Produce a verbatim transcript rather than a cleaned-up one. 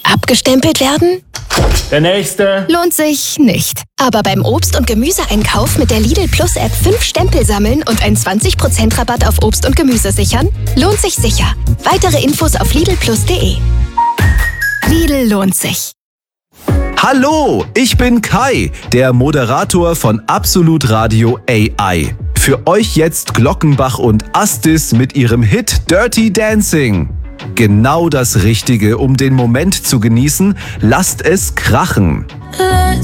Abgestempelt werden? Der nächste. Lohnt sich nicht. Aber beim Obst- und Gemüseeinkauf mit der Lidl Plus App fünf Stempel sammeln und einen zwanzig Prozent Rabatt auf Obst und Gemüse sichern? Lohnt sich sicher. Weitere Infos auf lidl plus punkt de. Lidl lohnt sich. Hallo, ich bin Kai, der Moderator von Absolut Radio A I. Für euch jetzt Glockenbach und Astis mit ihrem Hit Dirty Dancing. Genau das Richtige, um den Moment zu genießen. Lasst es krachen. Let's